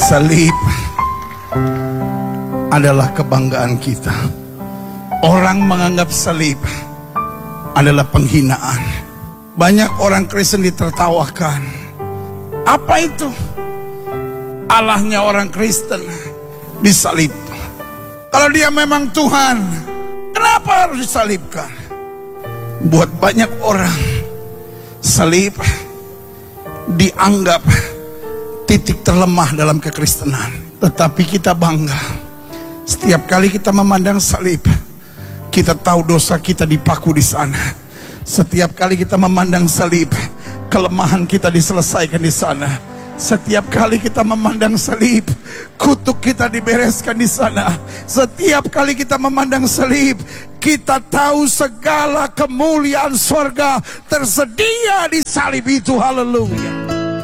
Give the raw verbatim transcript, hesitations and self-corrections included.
Salib adalah kebanggaan kita. Orang menganggap salib adalah penghinaan. Banyak orang Kristen ditertawakan. Apa itu? Allahnya orang Kristen disalib. Kalau dia memang Tuhan, kenapa harus disalibkan? Buat banyak orang, salib dianggap titik terlemah dalam kekristenan. Tetapi kita bangga, setiap kali kita memandang salib, kita tahu dosa kita dipaku di sana. Setiap kali kita memandang salib, kelemahan kita diselesaikan di sana. Setiap kali kita memandang salib, kutuk kita dibereskan di sana. Setiap kali kita memandang salib, kita tahu segala kemuliaan sorga tersedia di salib itu. Haleluya.